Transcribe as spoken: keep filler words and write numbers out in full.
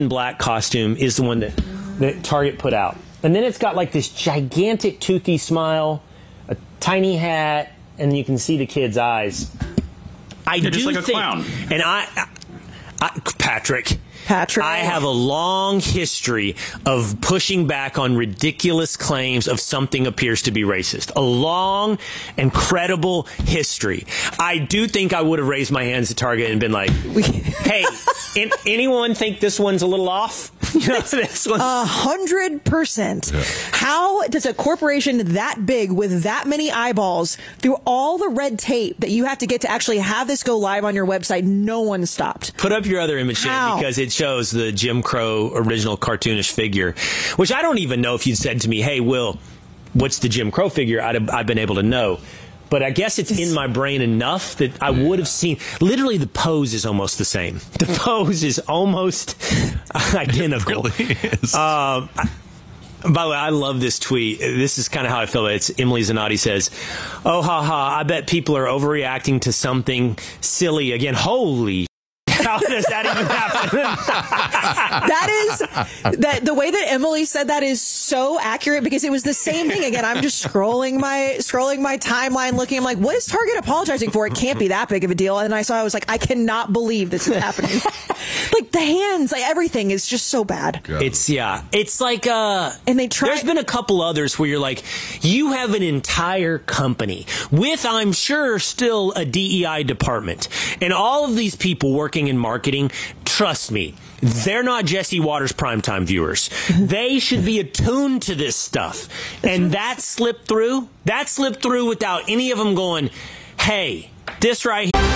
black costume is the one that, that Target put out. And then it's got like this gigantic toothy smile, a tiny hat, and you can see the kid's eyes. I They're do just like a think, clown. And I, I, I, Patrick, Patrick, I have a long history of pushing back on ridiculous claims of something appears to be racist. A long and credible history. I do think I would have raised my hands at Target and been like, hey, in, anyone think this one's a little off? You know, this one's A hundred percent. How does a corporation that big with that many eyeballs, through all the red tape that you have to get to actually have this go live on your website, no one stopped? Put up your other image, Shane, How? because it shows the Jim Crow original cartoonish figure, which I don't even know if you'd said to me, hey, Will, what's the Jim Crow figure? I'd have, I've been able to know. But I guess it's in my brain enough that I would have seen. Literally, the pose is almost the same. The pose is almost identical. It really is. Uh, I, by the way, I love this tweet. This is kind of how I feel. It's Emily Zanotti says, oh, ha, ha, I bet people are overreacting to something silly again. Holy how does that even happen? That is that the way that Emily said that is so accurate, because it was the same thing again. I'm just scrolling my scrolling my timeline, looking. I'm like, what is Target apologizing for? It can't be that big of a deal. And then I saw, I was like, I cannot believe this is happening. Like the hands, like everything is just so bad. God. It's yeah. It's like uh. And they try. There's been a couple others where you're like, you have an entire company with, I'm sure, still a D E I department, and all of these people working in marketing. Trust me, they're not Jesse Waters primetime viewers. They should be attuned to this stuff, and that slipped through. That slipped through without any of them going, "Hey, this right here."